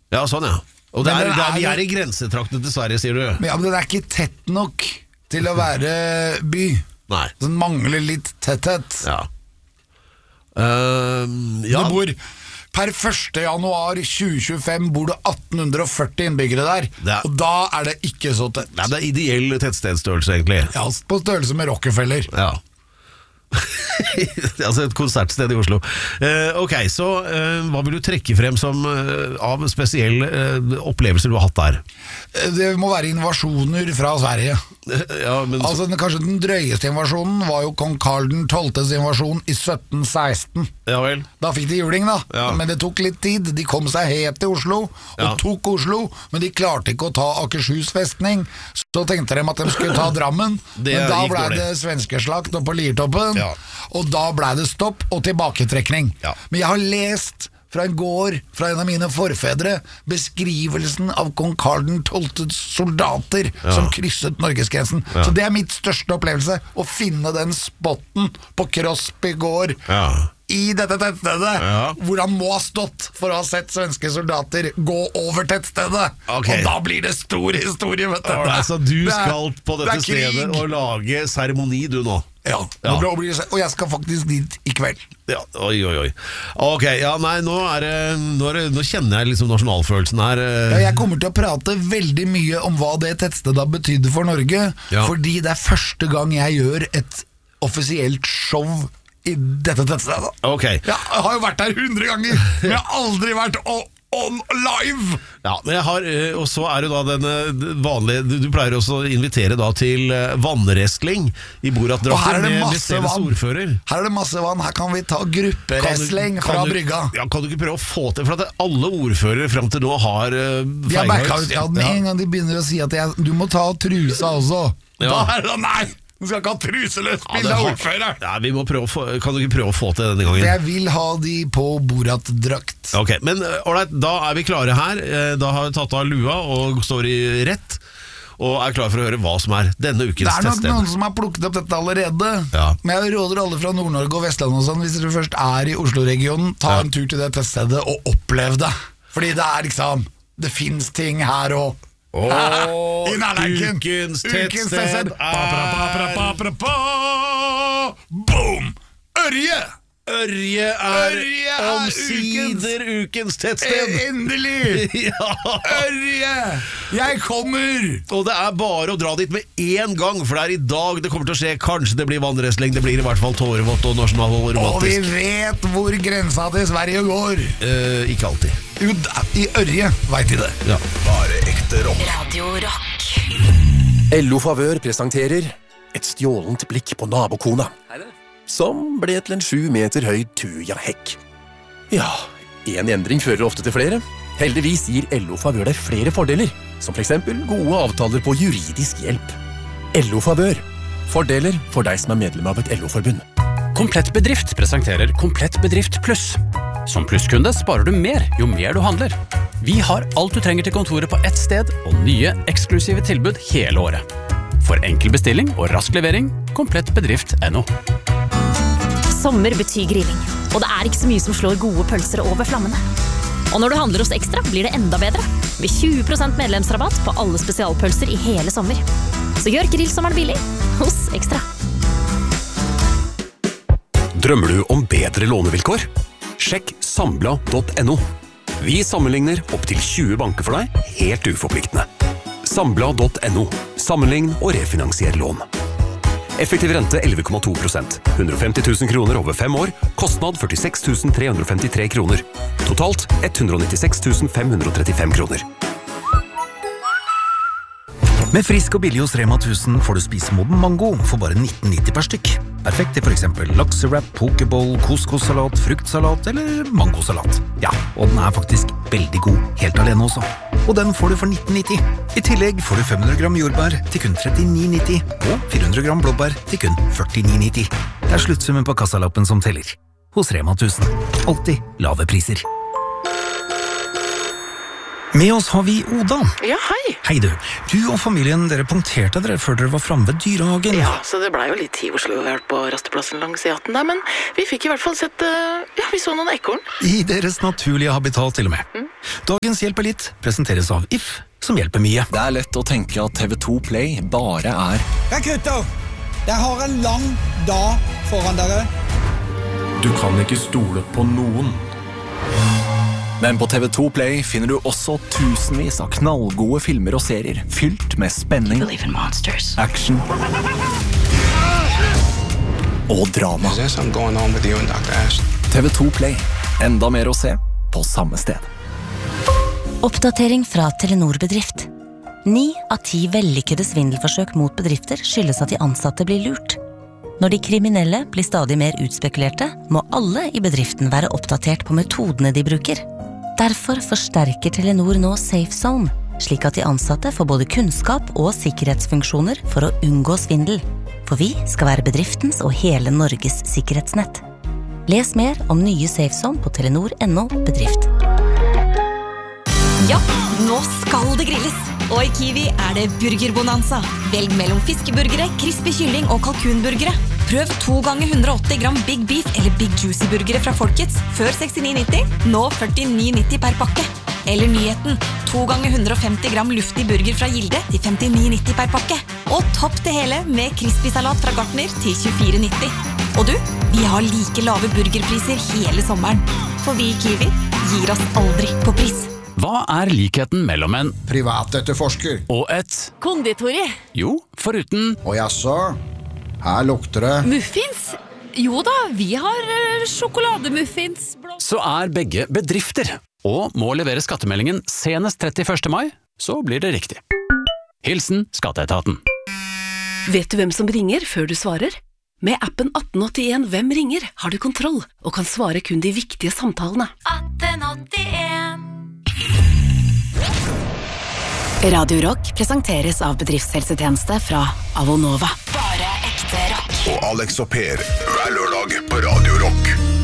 Ja, sånn ja. Og vi er i grensetraktene til Sverige, sier du. Ja, men den er ikke tett nok til å være by. Nei. Den mangler litt tetthet. Ja. Det bor per 1. januar 2025 bor det 1840 innbyggere der, og da er det ikke så tett. Nei, det er ideell tettstedsstørrelse egentlig. Ja, på størrelse med Rockefeller. Ja. Altså et konsertsted i Oslo. Ok, så hva vil du trekke frem som av spesielle opplevelser du har hatt der? Det må være invasjoner fra Sverige. Ja, men altså kanskje den drøyeste invasjonen var jo kong Karl den 12. invasjon i 1716. Ja vel. Da fikk de juling da, ja. Men det tok litt tid. De kom seg helt til Oslo og tok Oslo, men de klarte ikke å ta Akershus festning. Så tenkte de at de skulle ta Drammen, men da ble det svenskeslakt opp på Liertoppen, og da ble det stopp og tilbaketrekning. Men jeg har lest fra en gård, fra en av mine forfedre, beskrivelsen av kong Karl den 12. soldater som krysset Norgesgrensen. Så det er mitt største opplevelse, å finne den spotten på Krosby gård i dette tettstedet, hvor han må ha stått for å ha sett svenske soldater gå over tettstedet. Og da blir det stor historie, vet du. Altså du skal på dette stedet og lage seremoni du nå. Ja, og jeg skal faktisk dit i kveld. Ja, oi. Ok, nå kjenner jeg liksom nasjonalfølelsen her. Jeg kommer til å prate veldig mye om hva det tettstedet betydde for Norge, fordi det er første gang jeg gjør et offisielt show i dette tettstedet. Okay. Jeg har jo vært her 100 ganger, men jeg har aldri vært on live. Ja, men jeg har, og så er det da den vanlige, du pleier også å invitere da til vannwrestling i Borat-drakten med stedets ordfører. Her er det masse vann, her kan vi ta gruppewrestling fra brygga. Ja, kan du ikke prøve å få til, for at alle ordførere frem til nå har feilhøyt. Ja, med en gang de begynner å si at du må ta trusa også. Da er det nei! Du skal ikke ha truseløs bilde av ordfører. Ja, vi må kan du ikke prøve å få til denne gangen? Jeg vil ha de på Borat-drakt. Ok, men alright, da er vi klare her. Da har vi tatt av lua og står i rett, og er klar for å høre hva som er denne ukens teststed. Det er nok noen som har plukket opp dette allerede, men jeg råder alle fra Nord-Norge og Vestland og sånn, hvis dere først er i Oslo-regionen, ta en tur til det teststedet og opplev det. Fordi det er liksom, det finnes ting her og ukens tettsted boom! Ørje er omsider ukens tettsted. Endelig! Ørje! Jeg kommer! Og det er bare å dra dit med en gang, for det er i dag det kommer til å skje. Kanskje det blir vannwrestling, det blir i hvert fall tårevått og nasjonalromantisk. Og vi vet hvor grensa til Sverige går. Ikke alltid. Jo, i Ørje vet de det. Ja. Bare ekte rock. Radio Rock. LO Favør presenterer et stjålent blikk på nabokona, som ble til en 7 meter høy tujahekk. Ja, en endring fører ofte til flere. Heldigvis gir LO Favør deg flere fordeler, som for eksempel gode avtaler på juridisk hjelp. LO Favør. Fordeler for deg som er medlem av et LO-forbund. Komplett Bedrift presenterer Komplett Bedrift Pluss. Som plusskunde sparer du mer jo mer du handler. Vi har alt du trenger til kontoret på ett sted, og nye eksklusive tilbud hele året. For enkel bestilling og rask levering, komplettbedrift.no. Sommer betyr grilling, og det er ikke så mye som slår gode pølser over flammene. Og når du handler hos Ekstra, blir det enda bedre. Med 20% medlemsrabatt på alle spesialpølser i hele sommer. Så gjør grillsommeren billig hos Ekstra. Drømmer du om bedre lånevilkår? Sjekk Sambla.no. Vi sammenligner opp til 20 banker for deg, helt uforpliktende. Sambla.no. Sammenlign og refinansier lån. Effektiv rente 11,2%. 150 000 kroner over 5 år. Kostnad 46 353 kroner. Totalt 196 535 kroner. Med frisk og billig hos Rema 1000 får du spise moden mango for bare 19,90 per stykk. Perfekt til for eksempel laksewrap, pokeball, couscous-salat, fruktsalat eller mangosalat. Ja, og den er faktisk veldig god helt alene også. Og den får du for 19,90. I tillegg får du 500 gram jordbær til kun 39,90 og 400 gram blåbær til kun 49,90. Det er sluttsummen på kassalappen som teller. Hos Rema 1000. Alltid lave priser. Med oss har vi Oda. Ja, hei. Hei du. Du og familien, dere punkterte dere før dere var fremme ved Dyrehagen. Ja, så det ble jo litt tid i Oslo på rasteplassen langs E18 der, men vi fikk i hvert fall sett, vi så noen ekorn. I deres naturlige habitat til og med. Dagens Hjelper litt presenteres av If, som hjelper mye. Det er lett å tenke at TV2 Play bare er... Hei gutter, jeg har en lang dag foran dere. Du kan ikke stole på noen. Men på TV2 Play finner du også tusenvis av knallgode filmer og serier, fylt med spenning, action og drama. TV2 Play. Enda mer å se på samme sted. Oppdatering fra Telenor Bedrift. 9 av 10 vellykkede svindelforsøk mot bedrifter skyldes at de ansatte blir lurt. Når de kriminelle blir stadig mer utspekulerte, må alle i bedriften være oppdatert på metodene de bruker. Derfor forsterker Telenor nå Safe Zone, slik at de ansatte får både kunnskap og sikkerhetsfunksjoner for å unngå svindel. For vi skal være bedriftens og hele Norges sikkerhetsnett. Les mer om nye Safe Zone på telenor.no bedrift. Ja, nå skal det grilles! Og i Kiwi er det burgerbonanza. Velg mellom fiskeburgere, crispy kylling og kalkunburgere. Prøv 2 ganger 180 gram Big Beef eller Big Juicy burgere fra Folkets, før 69,90, nå 49,90 per pakke. Eller nyheten, 2 ganger 150 gram luftig burger fra Gilde til 59,90 per pakke. Og topp det hele med crispy salat fra Gartner til 24,90. Og du, vi har like lave burgerpriser hele sommeren. For vi i Kiwi gir oss aldri på pris. Hva er likheten mellom en privatetterforsker og et Konditori. Jo, foruten Og jaså, her lukter det Muffins? Jo da, vi har sjokolademuffins. så er begge bedrifter, og må levere skattemeldingen senest 31. mai, så blir det riktig. Hilsen Skatteetaten. Vet du hvem som ringer før du svarer? Med appen 1881 Hvem ringer har du kontroll og kan svare kun de viktige samtalene. 1881. Radio Rock presenteres av bedriftshelsetjeneste fra Avonova. Bare ekte rock. Og Alex og Per hver lørdag på Radio Rock.